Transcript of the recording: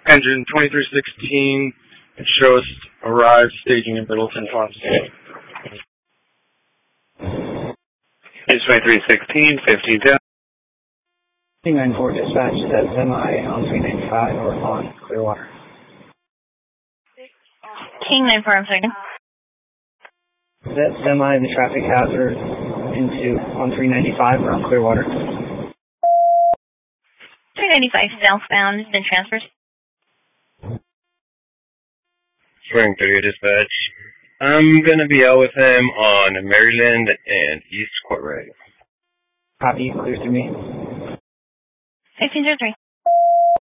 Engine 2316, it shows arrived staging in Middleton Farms. Engine 2316, 1510. King 94 dispatch, that semi on 395 or on Clearwater. King 94, I'm sorry. That semi in the traffic hazard on 395 or on Clearwater. 395 southbound has been transferred. Spring 30 dispatch. I'm going to be out with him on Maryland and East Court Road. Copy, clear through me. 1503.